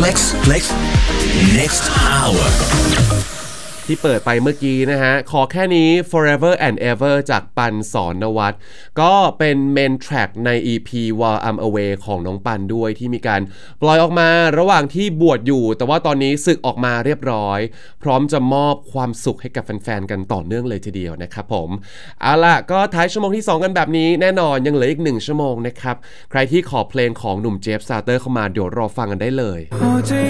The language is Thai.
Flex Next Hour ที่เปิดไปเมื่อกี้นะฮะขอแค่นี้ Forever and Ever จากปันสอนนวัตก็เป็นเมนแทร็กใน EP While I'm Away ของน้องปันด้วยที่มีการปล่อยออกมาระหว่างที่บวชอยู่แต่ว่าตอนนี้สึกออกมาเรียบร้อยพร้อมจะมอบความสุขให้กับแฟนๆกันต่อเนื่องเลยทีเดียวนะครับผมเอาล่ะก็ท้ายชั่วโมงที่2กันแบบนี้แน่นอนยังเหลืออีก1ชั่วโมงนะครับใครที่ขอเพลงของหนุ่มเจฟซาเตอร์เข้ามาเดี๋ยวรอฟังกันได้เลย